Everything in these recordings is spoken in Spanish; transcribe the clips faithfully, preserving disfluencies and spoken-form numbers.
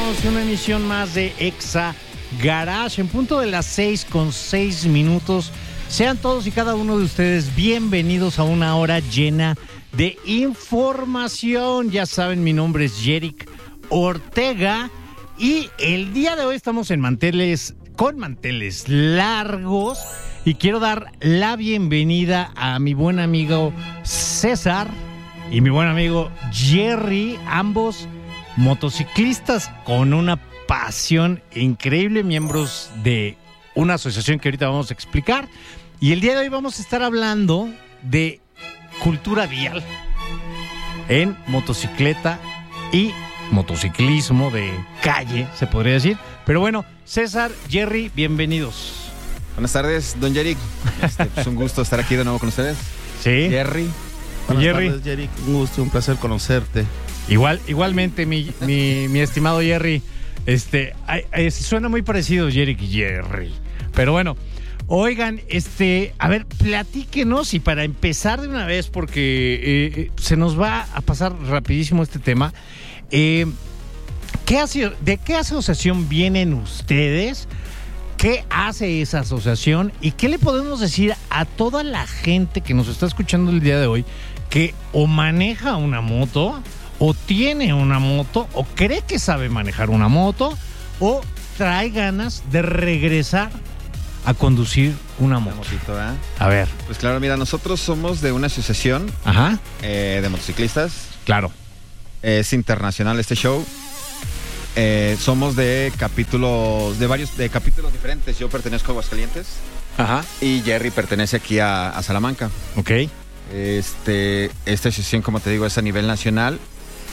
bienvenidos a una emisión más de Exa Garage en punto de las seis con seis minutos. Sean todos y cada uno de ustedes bienvenidos a una hora llena de información. Ya saben, mi nombre es Yerick Ortega y el día de hoy estamos en manteles, con manteles largos, y quiero dar la bienvenida a mi buen amigo César y mi buen amigo Jerry, ambos motociclistas con una pasión increíble, miembros de una asociación que ahorita vamos a explicar. Y el día de hoy vamos a estar hablando de cultura vial en motocicleta y motociclismo de calle, se podría decir. Pero bueno, César, Jerry, bienvenidos. Buenas tardes, don Yerick. Este, pues un gusto estar aquí de nuevo con ustedes. Sí. Jerry. Buenas Jerry. tardes, Yerick. Un gusto, un placer conocerte. Igual, igualmente, mi, mi, mi estimado Jerry. Este, ay, ay, suena muy parecido Yerick y Jerry. Pero bueno, oigan, este, a ver, platíquenos, y para empezar de una vez, porque eh, se nos va a pasar rapidísimo este tema. Eh, ¿qué hace, ¿De qué asociación vienen ustedes? ¿Qué hace esa asociación? ¿Y qué le podemos decir a toda la gente que nos está escuchando el día de hoy que o maneja una moto, o tiene una moto, o cree que sabe manejar una moto, o trae ganas de regresar a conducir una moto? Una motito, ¿eh? A ver. Pues claro, mira, nosotros somos de una asociación Ajá. eh, de motociclistas. Claro. Es internacional este show. Eh, somos de capítulos, de varios, de capítulos diferentes. Yo pertenezco a Aguascalientes. Ajá. Y Jerry pertenece aquí a, a Salamanca. Ok. Este, esta asociación, como te digo, es a nivel nacional.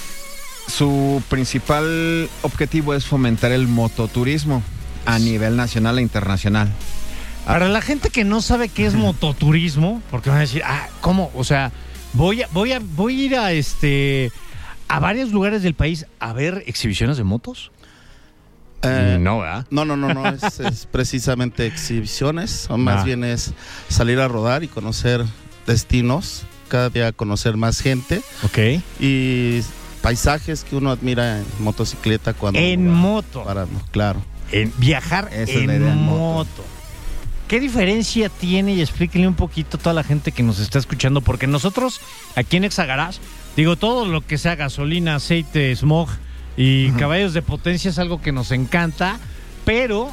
Su principal objetivo es fomentar el mototurismo a nivel nacional e internacional. Para la gente que no sabe qué es mototurismo, porque van a decir, ah, ¿cómo? O sea, voy a, voy a, voy a ir a este a varios lugares del país a ver exhibiciones de motos. Eh, no, ¿verdad? No, no, no, no. Es, es precisamente exhibiciones. O más Ah. bien es salir a rodar y conocer destinos. Cada día conocer más gente. Ok. Y paisajes que uno admira en motocicleta cuando En va moto. parando, claro. En viajar Esa es en la idea, en moto. moto. ¿Qué diferencia tiene? Y explíquenle un poquito a toda la gente que nos está escuchando, porque nosotros aquí en Exa Garage, digo, todo lo que sea gasolina, aceite, smog y uh-huh. caballos de potencia es algo que nos encanta, pero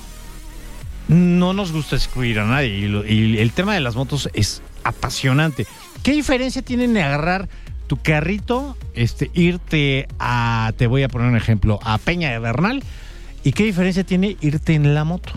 no nos gusta excluir a nadie. Y, lo, y el tema de las motos es apasionante. ¿Qué diferencia tiene en agarrar tu carrito, este, irte a, te voy a poner un ejemplo, a Peña de Bernal? ¿Y qué diferencia tiene irte en la moto?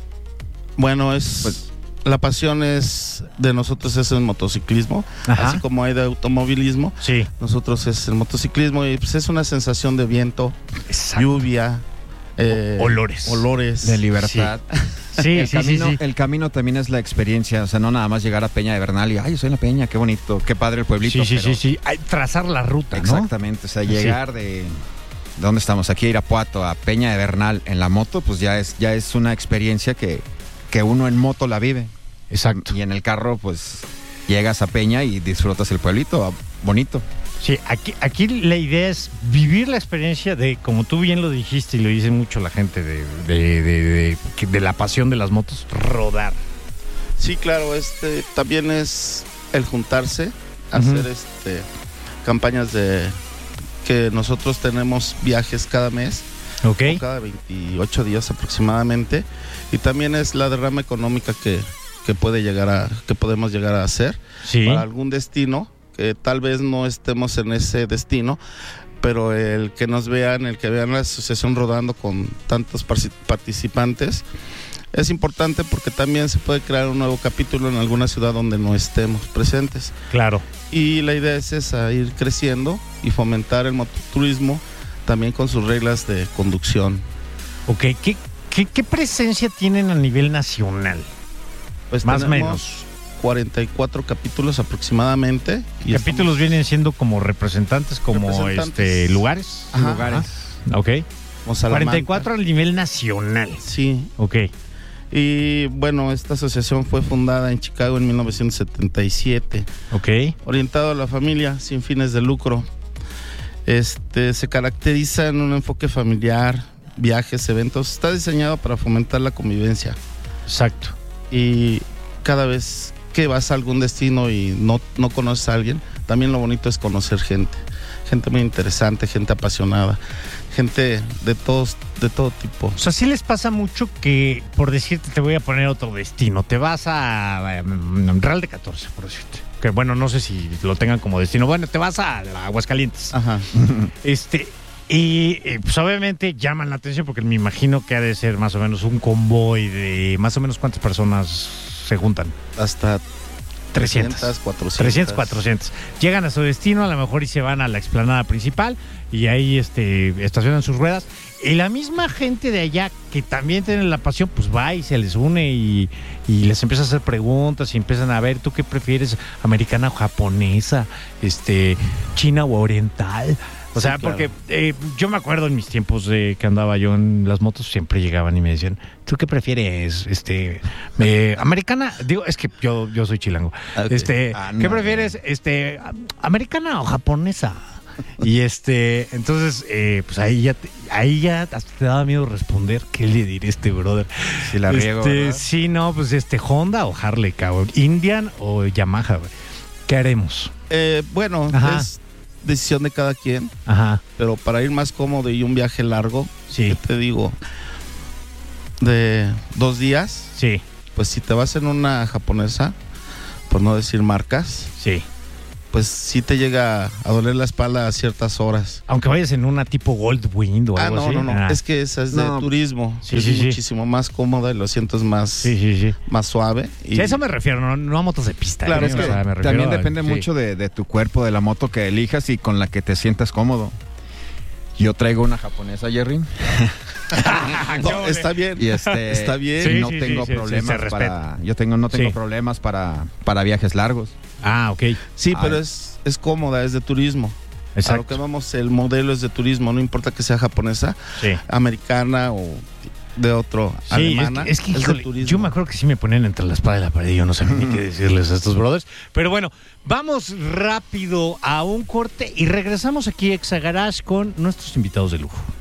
Bueno, es Pues- la pasión es de nosotros es el motociclismo, Ajá. así como hay de automovilismo. Sí. Nosotros es el motociclismo y pues es una sensación de viento, Exacto. lluvia, eh, olores. olores De libertad. Sí, el, sí, camino, sí, sí. el camino también es la experiencia. O sea, no nada más llegar a Peña de Bernal y, ay, yo soy en la Peña, qué bonito, qué padre el pueblito. Sí, sí, pero- sí, sí. Hay, trazar la ruta, ¿no? Exactamente, o sea, llegar de, de dónde estamos, aquí a Irapuato, a Peña de Bernal en la moto, pues ya es, ya es una experiencia que, que uno en moto la vive. Exacto. Y en el carro, pues, llegas a Peña y disfrutas el pueblito, bonito. Sí, aquí, aquí la idea es vivir la experiencia de, como tú bien lo dijiste y lo dice mucho la gente, de, de, de, de, de, de la pasión de las motos, rodar. Sí, claro, este también es el juntarse, hacer Ujú. este campañas de que nosotros tenemos viajes cada mes, ¿Ok? o cada veintiocho días aproximadamente, y también es la derrama económica que, que puede llegar a que podemos llegar a hacer Sí. para algún destino que tal vez no estemos en ese destino, pero el que nos vean, el que vean la asociación rodando con tantos parci- participantes es importante, porque también se puede crear un nuevo capítulo en alguna ciudad donde no estemos presentes. Claro. Y la idea es esa, ir creciendo y fomentar el mototurismo también con sus reglas de conducción. Ok, ¿qué, qué, qué presencia tienen a nivel nacional? Pues Más o tenemos menos. cuarenta y cuatro capítulos aproximadamente. Y Capítulos vienen siendo como representantes, como Representantes. este lugares. Ajá, lugares. Ajá. Ok. estamos Salamanca. cuarenta y cuatro a nivel nacional. Sí. Ok. Y bueno, esta asociación fue fundada en Chicago en mil novecientos setenta y siete, Ok. orientado a la familia sin fines de lucro. Este se caracteriza en un enfoque familiar, viajes, eventos, está diseñado para fomentar la convivencia. Exacto. Y cada vez que vas a algún destino y no, no conoces a alguien, también lo bonito es conocer gente. Gente muy interesante, gente apasionada, gente de todos, de todo tipo. O sea, sí les pasa mucho que, por decirte, te voy a poner otro destino. Te vas a, a Real de catorce, por decirte. Que bueno, no sé si lo tengan como destino. Bueno, te vas a, a Aguascalientes. Ajá. Este, y eh, pues obviamente llaman la atención porque me imagino que ha de ser más o menos un convoy de más o menos cuántas personas se juntan. Hasta trescientas, cuatrocientas. trescientas, cuatrocientas. Llegan a su destino, a lo mejor y se van a la explanada principal y ahí este, estacionan sus ruedas. Y la misma gente de allá que también tiene la pasión, pues va y se les une y, y les empieza a hacer preguntas y empiezan a ver, ¿tú qué prefieres? ¿Americana o japonesa? Este, ¿China o oriental? O sea, sí, claro. Porque eh, yo me acuerdo en mis tiempos de que andaba yo en las motos, siempre llegaban y me decían, ¿tú qué prefieres? Este, eh, americana, digo, es que yo, yo soy chilango. Okay. Este, ah, no, ¿qué prefieres? Este, ¿americana o japonesa? Y este, entonces, eh, pues ahí ya, te, ahí ya hasta te daba miedo responder. ¿Qué le diré a este brother? Si la riego, este, ¿verdad? Sí, no, pues este, Honda o Harley, cabrón. Indian o Yamaha, güey. ¿Qué haremos? Eh, bueno, Ajá. es decisión de cada quien. Ajá. Pero para ir más cómodo y un viaje largo, sí. ¿qué te digo? De dos días. Sí. Pues si te vas en una japonesa, por no decir marcas. Sí. Pues sí te llega a doler la espalda a ciertas horas. Aunque vayas en una tipo Goldwind o ah, algo no, así. No, no, no. Es que esa es de no. turismo. Sí, es sí, muchísimo sí. más cómoda y lo sientes más, sí, sí, sí. más suave. Y... Sí, a eso me refiero, no, no a motos de pista. Claro, ¿eh? es que o sea, me también depende a, mucho sí. de, de tu cuerpo, de la moto que elijas y con la que te sientas cómodo. Yo traigo una japonesa, Jerry. no, está bien. Y este, está bien. Sí, y no sí, tengo sí, problemas sí, para. Yo tengo, no tengo sí. problemas para, para viajes largos. Ah, ok. Sí, Ay. pero es, es cómoda, es de turismo. Exacto. A lo que vamos, el modelo es de turismo, no importa que sea japonesa, sí. americana o de otro, sí, alemana. Es que, es que es híjole, de turismo. yo me acuerdo que sí me ponían entre la espada y la pared y yo no sabía ni qué decirles a estos brothers. Pero bueno, vamos rápido a un corte y regresamos aquí a Exa Garage con nuestros invitados de lujo.